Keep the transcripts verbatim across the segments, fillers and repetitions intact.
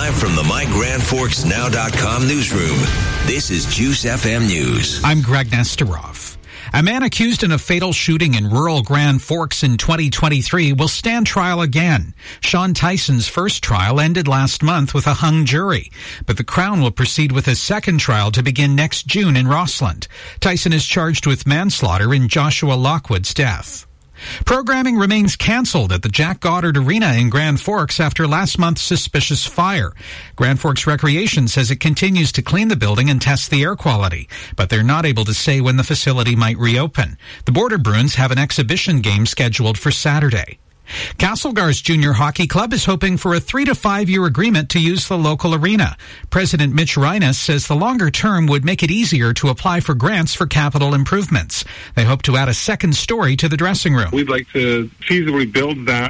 Live from the my grand forks now dot com newsroom, this is Juice F M News. I'm Greg Nesterov. A man accused in a fatal shooting in rural Grand Forks in twenty twenty-three will stand trial again. Sean Tyson's first trial ended last month with a hung jury, but the Crown will proceed with a second trial to begin next June in Rossland. Tyson is charged with manslaughter in Joshua Lockwood's death. Programming remains canceled at the Jack Goddard Arena in Grand Forks after last month's suspicious fire. Grand Forks Recreation says it continues to clean the building and test the air quality, but they're not able to say when the facility might reopen. The Border Bruins have an exhibition game scheduled for Saturday. Castlegar's Junior Hockey Club is hoping for a three to five year agreement to use the local arena. President Mitch Reines says the longer term would make it easier to apply for grants for capital improvements. They hope to add a second story to the dressing room. We'd like to feasibly build that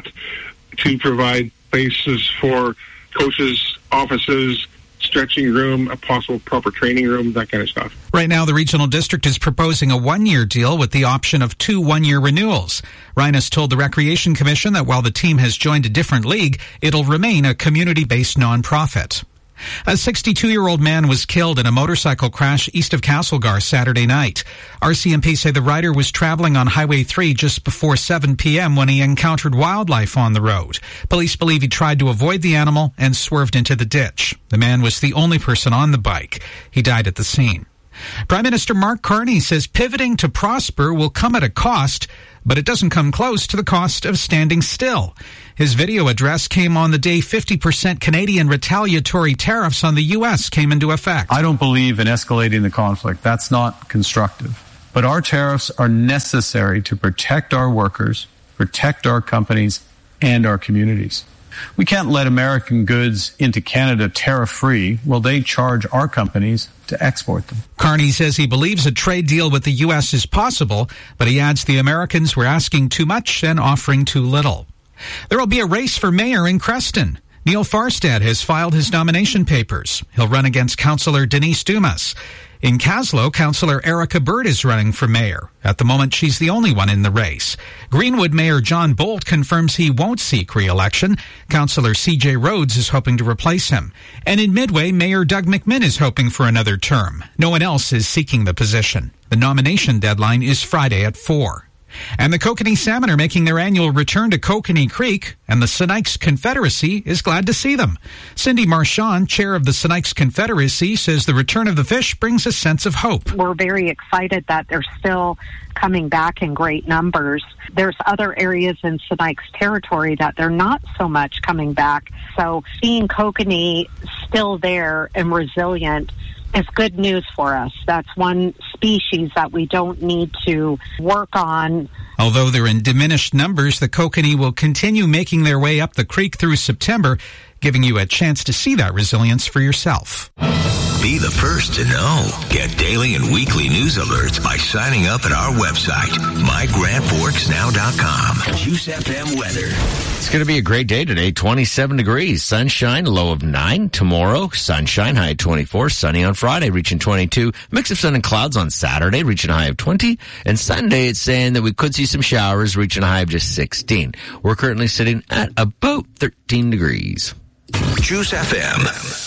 to provide places for coaches, offices, stretching room, a possible proper training room, that kind of stuff. Right now, the regional district is proposing a one-year deal with the option of two one-year renewals. Reines told the Recreation Commission that while the team has joined a different league, it'll remain a community-based nonprofit. A sixty-two-year-old man was killed in a motorcycle crash east of Castlegar Saturday night. R C M P say the rider was traveling on Highway three just before seven p.m. when he encountered wildlife on the road. Police believe he tried to avoid the animal and swerved into the ditch. The man was the only person on the bike. He died at the scene. Prime Minister Mark Carney says pivoting to prosper will come at a cost, but it doesn't come close to the cost of standing still. His video address came on the day fifty percent Canadian retaliatory tariffs on the U S came into effect. I don't believe in escalating the conflict. That's not constructive. But our tariffs are necessary to protect our workers, protect our companies, and our communities. We can't let American goods into Canada tariff-free while they charge our companies to export them. Carney says he believes a trade deal with the U S is possible, but he adds the Americans were asking too much and offering too little. There will be a race for mayor in Creston. Neil Farstad has filed his nomination papers. He'll run against Councillor Denise Dumas. In Caslow, Councillor Erica Bird is running for mayor. At the moment, she's the only one in the race. Greenwood Mayor John Bolt confirms he won't seek re-election. Councillor C J Rhodes is hoping to replace him. And in Midway, Mayor Doug McMinn is hoping for another term. No one else is seeking the position. The nomination deadline is Friday at four. And the Kokanee Salmon are making their annual return to Kokanee Creek, and the Sinikes Confederacy is glad to see them. Cindy Marchand, chair of the Sinikes Confederacy, says the return of the fish brings a sense of hope. We're very excited that they're still coming back in great numbers. There's other areas in Sinikes territory that they're not so much coming back. So seeing Kokanee still there and resilient is good news for us. That's one species that we don't need to work on. Although they're in diminished numbers, the Kokanee will continue making their way up the creek through September, giving you a chance to see that resilience for yourself. Be the first to know. Get daily and weekly news alerts by signing up at our website, my grand forks now dot com. Juice F M weather. It's going to be a great day today. twenty-seven degrees, sunshine, low of nine. Tomorrow, sunshine, high of twenty-four. Sunny on Friday, reaching twenty-two. Mix of sun and clouds on Saturday, reaching a high of twenty. And Sunday, it's saying that we could see some showers, reaching a high of just sixteen. We're currently sitting at about thirteen degrees. Juice F M.